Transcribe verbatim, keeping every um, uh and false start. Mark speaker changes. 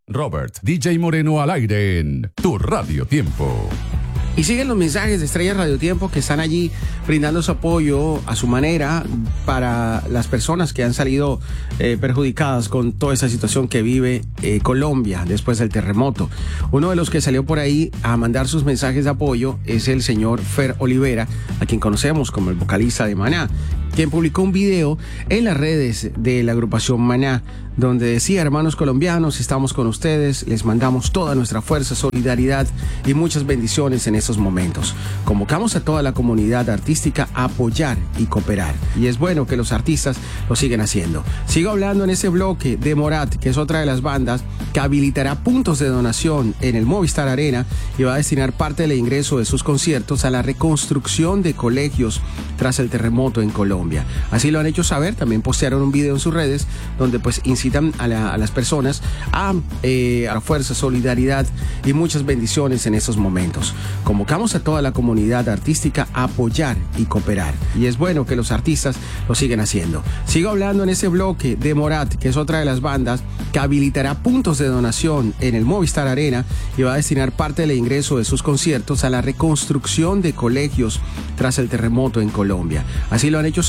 Speaker 1: Robert, D J Moreno al aire en Tu Radio Tiempo.
Speaker 2: Y siguen los mensajes de Estrella Radio Tiempo que están allí brindando su apoyo a su manera para las personas que han salido eh, perjudicadas con toda esa situación que vive eh, Colombia después del terremoto. Uno de los que salió por ahí a mandar sus mensajes de apoyo es el señor Fer Olivera, a quien conocemos como el vocalista de Maná, quien publicó un video en las redes de la agrupación Maná, donde decía: hermanos colombianos, estamos con ustedes, les mandamos toda nuestra fuerza, solidaridad y muchas bendiciones en estos momentos. Convocamos a toda la comunidad artística a apoyar y cooperar. Y es bueno que los artistas lo siguen haciendo. Sigo hablando en ese bloque de Morat, que es otra de las bandas que habilitará puntos de donación en el Movistar Arena y va a destinar parte del ingreso de sus conciertos a la reconstrucción de colegios tras el terremoto en Colombia. Así lo han hecho saber. También postearon un video en sus redes donde pues incitan a, la, a las personas a, eh, a la fuerza, solidaridad y muchas bendiciones en estos momentos. Convocamos a toda la comunidad artística a apoyar y cooperar. Y es bueno que los artistas lo siguen haciendo. Sigo hablando en ese bloque de Morat, que es otra de las bandas que habilitará puntos de donación en el Movistar Arena y va a destinar parte del ingreso de sus conciertos a la reconstrucción de colegios tras el terremoto en Colombia. Así lo han hecho